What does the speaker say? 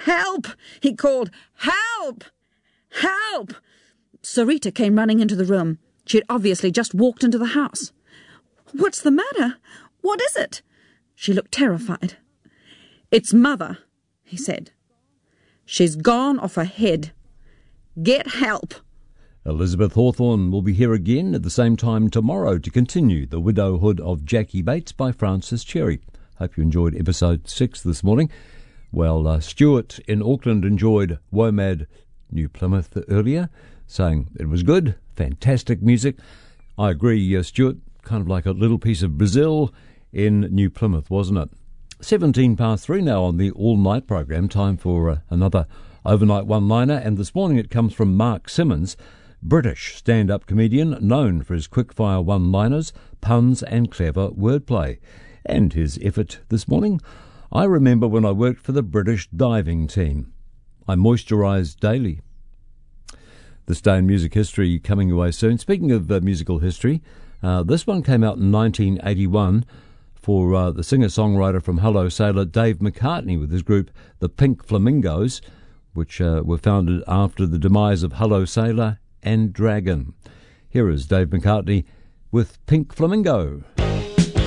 "Help!" he called. "Help! Help!" Sarita came running into the room. She had obviously just walked into the house. "What's the matter? What is it?" She looked terrified. "It's Mother," he said. "She's gone off her head. Get help." Elizabeth Hawthorne will be here again at the same time tomorrow to continue The Widowhood of Jackie Bates by Francis Cherry. Hope you enjoyed episode 6 this morning. Well, Stuart in Auckland enjoyed WOMAD New Plymouth earlier, saying it was good, fantastic music. I agree, Stuart, kind of like a little piece of Brazil in New Plymouth, wasn't it? 3:17 now on the all-night program. Time for another overnight one-liner, and this morning it comes from Mark Simmons, British stand-up comedian known for his quick-fire one-liners, puns and clever wordplay. And his effort this morning: "I remember when I worked for the British diving team. I moisturised daily." This day in music history coming away soon. Speaking of musical history, this one came out in 1981 for the singer-songwriter from Hello Sailor, Dave McCartney, with his group The Pink Flamingos, which were founded after the demise of Hello Sailor and Dragon. Here is Dave McCartney with Pink Flamingo.